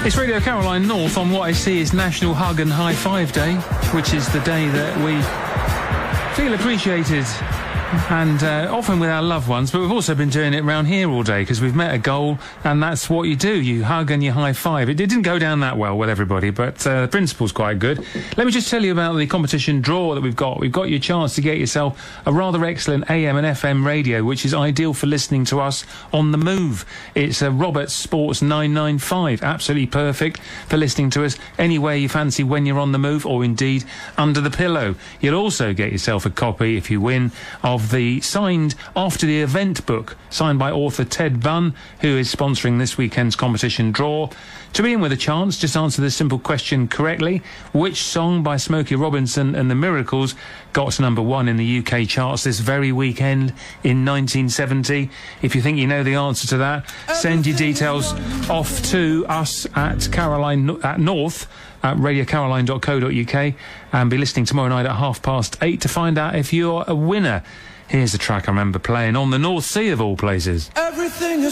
It's Radio Caroline North on what I see is National Hug and High Five Day, which is the day that we feel appreciated and often with our loved ones, but we've also been doing it around here all day because we've met a goal and that's what you do. You hug and you high five. It didn't go down that well with everybody, but the principle's quite good. Let me just tell you about the competition draw that we've got. We've got your chance to get yourself a rather excellent AM and FM radio, which is ideal for listening to us on the move. It's a Roberts Sports 995, absolutely perfect for listening to us anywhere you fancy when you're on the move, or indeed under the pillow. You'll also get yourself a copy, if you win, of the signed After the Event book, signed by author Ted Bunn, who is sponsoring this weekend's competition draw. To be in with a chance, just answer this simple question correctly. Which song by Smokey Robinson and the Miracles got to #1 in the UK charts this very weekend in 1970? If you think you know the answer to that, send your details off to us at North at radiocaroline.co.uk and be listening tomorrow night at 8:30 to find out if you're a winner. Here's a track I remember playing on the North Sea of all places. Everything